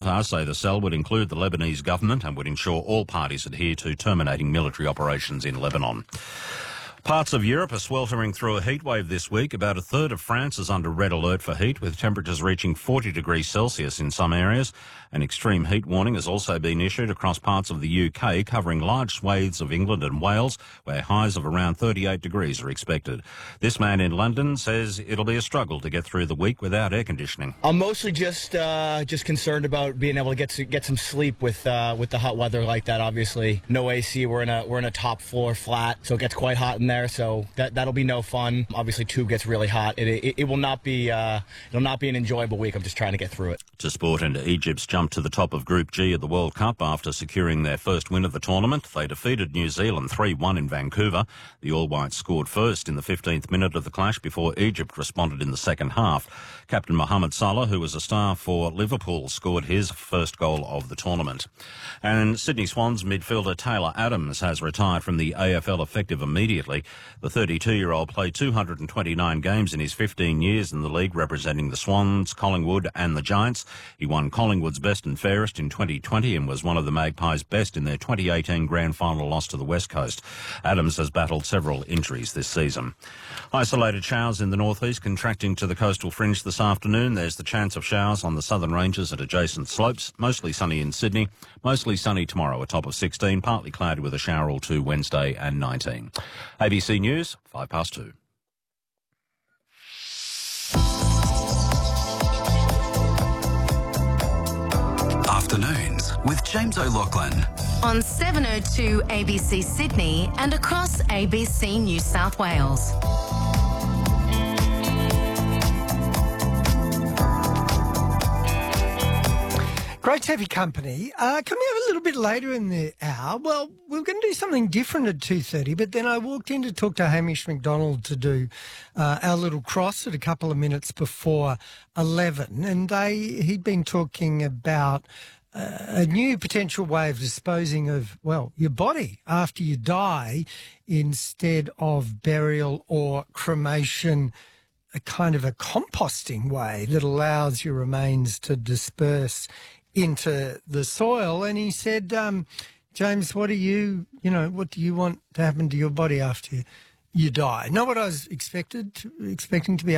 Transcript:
Qatar say the cell would include the Lebanese government and would ensure all parties adhere to terminating military operations in Lebanon. Parts of Europe are sweltering through a heatwave this week. About a third of France is under red alert for heat, with temperatures reaching 40 degrees Celsius in some areas. An extreme heat warning has also been issued across parts of the UK, covering large swathes of England and Wales, where highs of around 38 degrees are expected. This man in London says it'll be a struggle to get through the week without air conditioning. I'm mostly just concerned about being able to get some sleep with the hot weather like that. Obviously, no AC. We're in a top floor flat, so it gets quite hot in there. So that'll be no fun. Obviously, tube gets really hot. It will not be it'll not be an enjoyable week. I'm just trying to get through it. To sport, and Egypt's jumped to the top of Group G of the World Cup after securing their first win of the tournament. They defeated New Zealand 3-1 in Vancouver. The All Whites scored first in the 15th minute of the clash before Egypt responded in the second half. Captain Mohamed Salah, who was a star for Liverpool, scored his first goal of the tournament. And Sydney Swans midfielder Taylor Adams has retired from the AFL effective immediately. The 32-year-old played 229 games in his 15 years in the league, representing the Swans, Collingwood and the Giants. He won Collingwood's best and fairest in 2020 and was one of the Magpies' best in their 2018 grand final loss to the West Coast. Adams has battled several injuries this season. Isolated showers in the northeast contracting to the coastal fringe this afternoon. There's the chance of showers on the southern ranges at adjacent slopes. Mostly sunny in Sydney. Mostly sunny tomorrow, a top of 16. Partly cloudy with a shower or two Wednesday and 19. ABC News, 2:05. Afternoons with James O'Loughlin. On 702 ABC Sydney and across ABC New South Wales. Great to have your company. Coming up a little bit later in the hour, well, we're going to do something different at 2:30, but then I walked in to talk to Hamish McDonald to do our little cross at a couple of minutes before 11, and he'd been talking about a new potential way of disposing of, well, your body after you die instead of burial or cremation, a kind of a composting way that allows your remains to disperse into the soil. And he said, James, what do you want to happen to your body after you die? Not what I was expecting to be